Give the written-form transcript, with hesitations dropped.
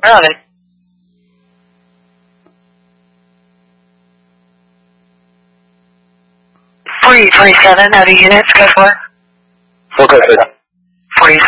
Really? 4027, how do units go for? Okay, good. 40.